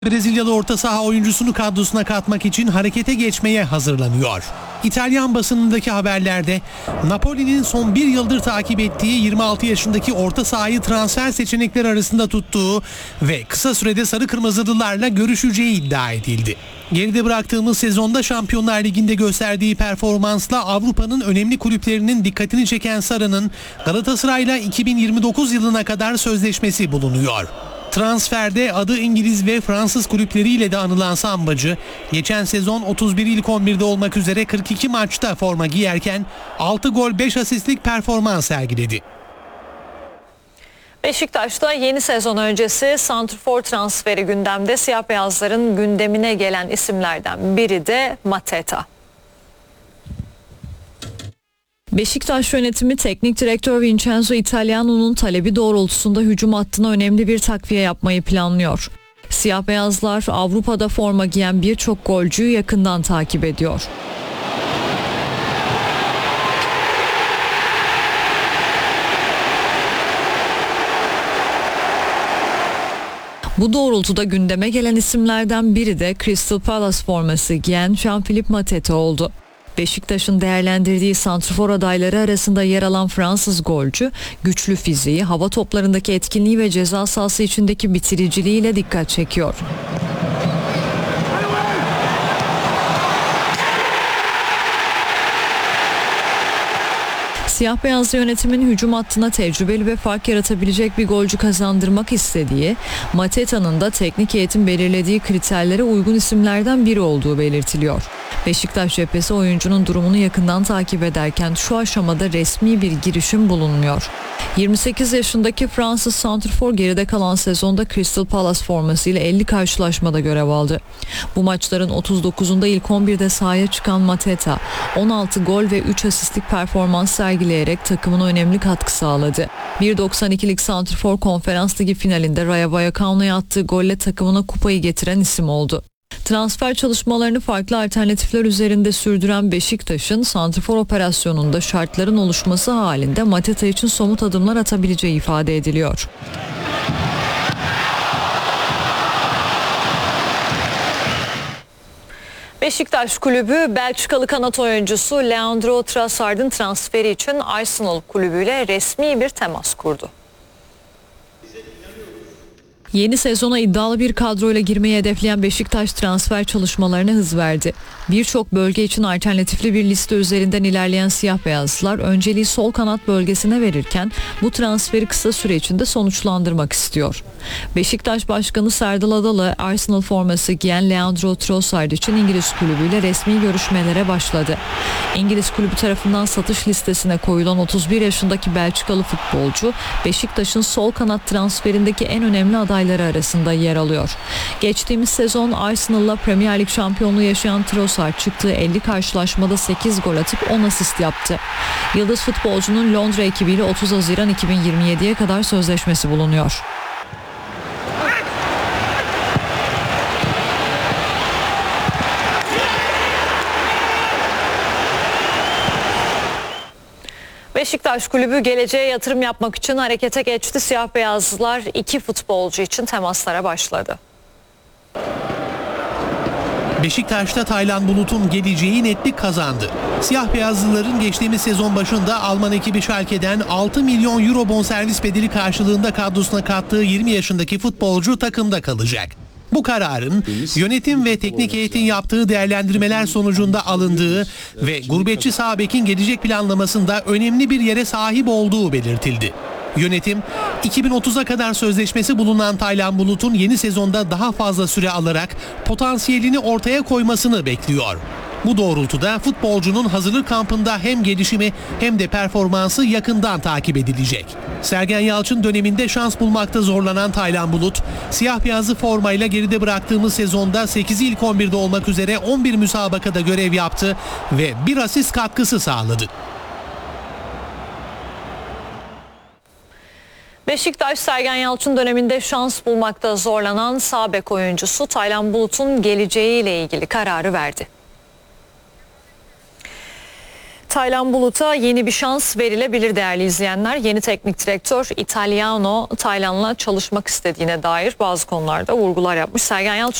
Brezilyalı orta saha oyuncusunu kadrosuna katmak için harekete geçmeye hazırlanıyor. İtalyan basınındaki haberlerde Napoli'nin son bir yıldır takip ettiği 26 yaşındaki orta sahayı transfer seçenekleri arasında tuttuğu ve kısa sürede sarı kırmızılılarla görüşeceği iddia edildi. Geride bıraktığımız sezonda Şampiyonlar Ligi'nde gösterdiği performansla Avrupa'nın önemli kulüplerinin dikkatini çeken Sarı'nın Galatasaray'la 2029 yılına kadar sözleşmesi bulunuyor. Transferde adı İngiliz ve Fransız kulüpleriyle de anılan Sambacı, geçen sezon 31 ilk 11'de olmak üzere 42 maçta forma giyerken 6 gol 5 asistlik performans sergiledi. Beşiktaş'ta yeni sezon öncesi santrfor transferi gündemde. Siyah beyazların gündemine gelen isimlerden biri de Mateta. Beşiktaş yönetimi teknik direktör Vincenzo Italiano'nun talebi doğrultusunda hücum hattına önemli bir takviye yapmayı planlıyor. Siyah beyazlar Avrupa'da forma giyen birçok golcüyü yakından takip ediyor. Bu doğrultuda gündeme gelen isimlerden biri de Crystal Palace forması giyen Jean-Philippe Mateta oldu. Beşiktaş'ın değerlendirdiği santrfor adayları arasında yer alan Fransız golcü, güçlü fiziği, hava toplarındaki etkinliği ve ceza sahası içindeki bitiriciliğiyle dikkat çekiyor. Siyah beyazlı yönetimin hücum hattına tecrübeli ve fark yaratabilecek bir golcü kazandırmak istediği, Mateta'nın da teknik eğitim belirlediği kriterlere uygun isimlerden biri olduğu belirtiliyor. Beşiktaş cephesi oyuncunun durumunu yakından takip ederken şu aşamada resmi bir girişim bulunmuyor. 28 yaşındaki Fransız santrfor geride kalan sezonda Crystal Palace formasıyla 50 karşılaşmada görev aldı. Bu maçların 39'unda ilk 11'de sahaya çıkan Mateta 16 gol ve 3 asistlik performans sergileyerek takımına önemli katkı sağladı. 1.92'lik santrfor Konferans Ligi finalinde Rayo Vallecano'ya attığı golle takımına kupayı getiren isim oldu. Transfer çalışmalarını farklı alternatifler üzerinde sürdüren Beşiktaş'ın santrfor operasyonunda şartların oluşması halinde Mateta için somut adımlar atabileceği ifade ediliyor. Beşiktaş kulübü Belçikalı kanat oyuncusu Leandro Trossard'ın transferi için Arsenal kulübüyle resmi bir temas kurdu. Yeni sezona iddialı bir kadroyla girmeyi hedefleyen Beşiktaş transfer çalışmalarına hız verdi. Birçok bölge için alternatifli bir liste üzerinden ilerleyen siyah beyazlılar önceliği sol kanat bölgesine verirken bu transferi kısa süre içinde sonuçlandırmak istiyor. Beşiktaş Başkanı Serdal Adalı Arsenal forması giyen Leandro Trossard için İngiliz kulübüyle resmi görüşmelere başladı. İngiliz kulübü tarafından satış listesine koyulan 31 yaşındaki Belçikalı futbolcu Beşiktaş'ın sol kanat transferindeki en önemli adayları arasında yer alıyor. Geçtiğimiz sezon Arsenal'la Premier Lig şampiyonluğu yaşayan Trossard çıktığı 50 karşılaşmada 8 gol atıp 10 asist yaptı. Yıldız futbolcunun Londra ekibiyle 30 Haziran 2027'ye kadar sözleşmesi bulunuyor. Beşiktaş kulübü geleceğe yatırım yapmak için harekete geçti. Siyah beyazlılar 2 futbolcu için temaslara başladı. Beşiktaş'ta Taylan Bulut'un geleceği netlik kazandı. Siyah beyazlıların geçtiğimiz sezon başında Alman ekibi Schalke'den 6 milyon euro bonservis bedeli karşılığında kadrosuna kattığı 20 yaşındaki futbolcu takımda kalacak. Bu kararın yönetim ve teknik heyetin yaptığı değerlendirmeler sonucunda alındığı ve gurbetçi sağ bekin gelecek planlamasında önemli bir yere sahip olduğu belirtildi. Yönetim 2030'a kadar sözleşmesi bulunan Taylan Bulut'un yeni sezonda daha fazla süre alarak potansiyelini ortaya koymasını bekliyor. Bu doğrultuda futbolcunun hazırlık kampında hem gelişimi hem de performansı yakından takip edilecek. Sergen Yalçın döneminde şans bulmakta zorlanan Taylan Bulut, siyah beyazlı formayla geride bıraktığımız sezonda 8 ilk 11'de olmak üzere 11 müsabakada görev yaptı ve bir asist katkısı sağladı. Beşiktaş Sergen Yalçın döneminde şans bulmakta zorlanan sağ bek oyuncusu Taylan Bulut'un geleceğiyle ilgili kararı verdi. Taylan Bulut'a yeni bir şans verilebilir değerli izleyenler. Yeni teknik direktör Italiano Taylan'la çalışmak istediğine dair bazı konularda vurgular yapmış. Sergen Yalçın